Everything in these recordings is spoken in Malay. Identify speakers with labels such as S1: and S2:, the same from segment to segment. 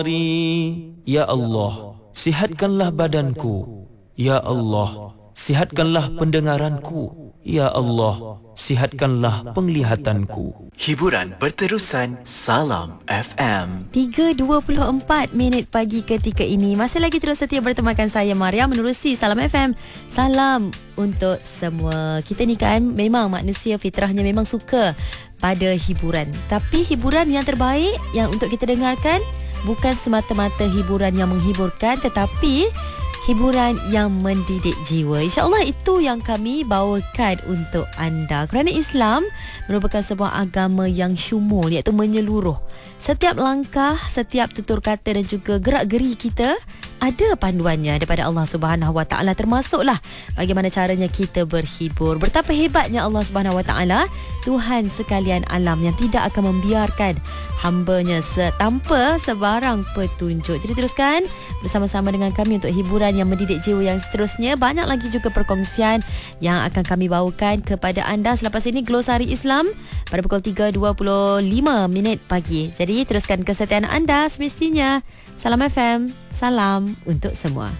S1: Ya Allah, sihatkanlah badanku. Ya Allah, sihatkanlah pendengaranku. Ya Allah, sihatkanlah penglihatanku.
S2: Hiburan berterusan. Salam FM.
S3: 3.24 minit pagi ketika ini. Masih lagi terus setia bertemakan saya Maria menerusi Salam FM. Salam untuk semua. Kita ni kan memang manusia fitrahnya memang suka pada hiburan. Tapi hiburan yang terbaik yang untuk kita dengarkan bukan semata-mata hiburan yang menghiburkan, tetapi hiburan yang mendidik jiwa. InsyaAllah itu yang kami bawakan untuk anda. Kerana Islam merupakan sebuah agama yang syumul, iaitu menyeluruh. Setiap langkah, setiap tutur kata dan juga gerak-geri kita ada panduannya daripada Allah Subhanahu Wa Taala, termasuklah bagaimana caranya kita berhibur. Betapa hebatnya Allah Subhanahu Wa Taala, Tuhan sekalian alam yang tidak akan membiarkan hamba-Nya tanpa sebarang petunjuk. Jadi teruskan bersama-sama dengan kami untuk hiburan yang mendidik jiwa yang seterusnya. Banyak lagi juga perkongsian yang akan kami bawakan kepada anda. Selepas ini Glosari Islam pada pukul 3.25 minit pagi. Jadi teruskan kesetiaan anda semestinya. Salam FM, salam untuk semua.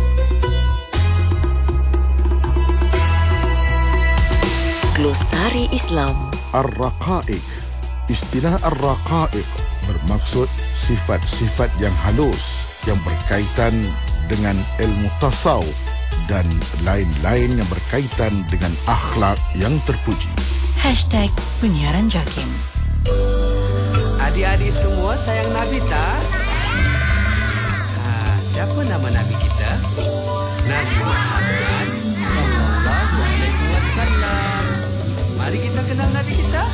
S4: Glosari Islam.
S5: Ar-Raqaiq. Istilah Ar-Raqaiq bermaksud sifat-sifat yang halus yang berkaitan dengan ilmu tasawuf dan lain-lain yang berkaitan dengan akhlak yang terpuji.
S4: #Penyiaran Jakim.
S6: Adik-adik semua sayang Nabi tak? Siapa nama Nabi kita? Nabi Muhammad sallallahu alaihi wasallam. Mari kita kenal Nabi kita.